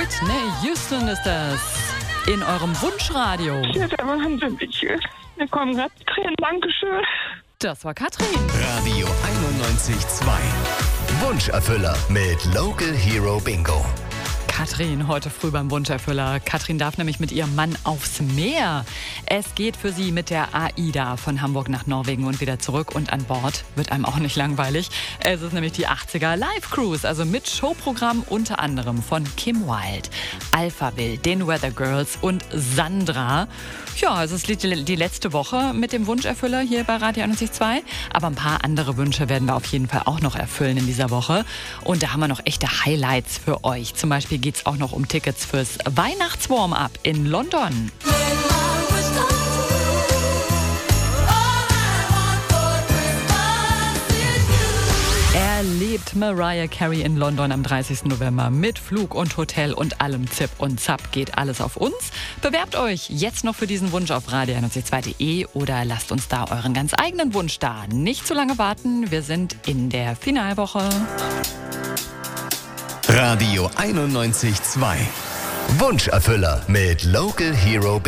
Whitney Houston ist das in eurem Wunschradio. Ja, der Wahnsinn. Mir kommen gerade Tränen. Dankeschön. Das war Katrin. Radio 91.2. Wunscherfüller mit Local Hero Bingo. Katrin heute früh beim Wunscherfüller. Katrin darf nämlich mit ihrem Mann aufs Meer. Es geht für sie mit der AIDA von Hamburg nach Norwegen und wieder zurück. Und an Bord wird einem auch nicht langweilig. Es ist nämlich die 80er Live Cruise, also mit Showprogramm unter anderem von Kim Wilde, Alphaville, den Weather Girls und Sandra. Ja, es ist die letzte Woche mit dem Wunscherfüller hier bei Radio 91.2. Aber ein paar andere Wünsche werden wir auf jeden Fall auch noch erfüllen in dieser Woche. Und da haben wir noch echte Highlights für euch. Zum Beispiel geht es auch noch um Tickets fürs Weihnachtswarm-up in London. Erlebt Mariah Carey in London am 30. November mit Flug und Hotel und allem Zip und Zap. Geht alles auf uns. Bewerbt euch jetzt noch für diesen Wunsch auf radio91.2.de oder lasst uns da euren ganz eigenen Wunsch da. Nicht zu lange warten, wir sind in der Finalwoche. Radio 91.2. Wunscherfüller mit Local Hero Bingo.